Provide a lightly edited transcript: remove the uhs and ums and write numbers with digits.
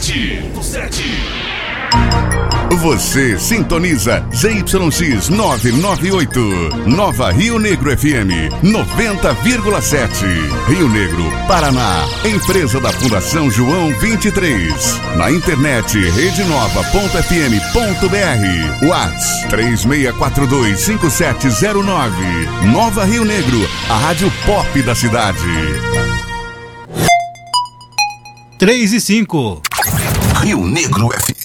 Você sintoniza ZYX 998, Nova Rio Negro FM 90,7. Rio Negro, Paraná. Empresa da Fundação João 23. Na internet redenova.fm.br. WhatsApp 36425709. Nova Rio Negro, a rádio pop da cidade. 3 e 5. Rio Negro FM.